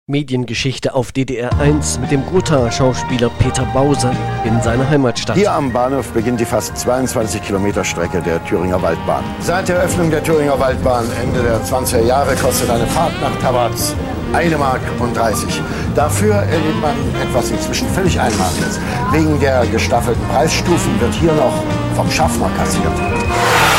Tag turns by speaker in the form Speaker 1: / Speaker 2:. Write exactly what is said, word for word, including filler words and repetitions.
Speaker 1: Mediengeschichte auf D D R eins mit dem Gotha-Schauspieler Peter Bauser in seiner Heimatstadt.
Speaker 2: Hier am Bahnhof beginnt die fast zweiundzwanzig Kilometer Strecke der Thüringer Waldbahn. Seit der Eröffnung der Thüringer Waldbahn Ende der zwanziger Jahre kostet eine Fahrt nach Tabatz eine Mark und dreißig. Dafür erlebt man etwas inzwischen völlig Einmaliges. Wegen der gestaffelten Preisstufen wird hier noch vom Schaffner kassiert.